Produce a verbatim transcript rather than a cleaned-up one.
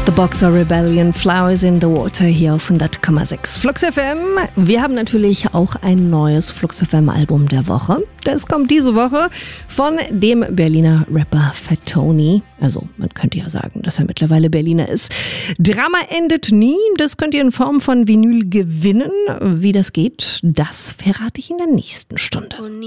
The Boxer Rebellion, Flowers in the Water hier auf hundert Komma sechs Flux F M. Wir haben natürlich auch ein neues Flux F M Album der Woche. Das kommt diese Woche von dem Berliner Rapper Fat Tony. Also man könnte ja sagen, dass er mittlerweile Berliner ist. Drama endet nie. Das könnt ihr in Form von Vinyl gewinnen. Wie das geht, das verrate ich in der nächsten Stunde.